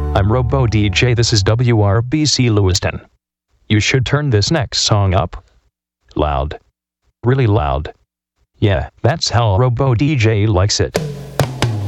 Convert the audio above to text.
I'm Robo DJ, this is WRBC Lewiston. You should turn this next song up. Loud. Really loud. Yeah, that's how Robo DJ likes it.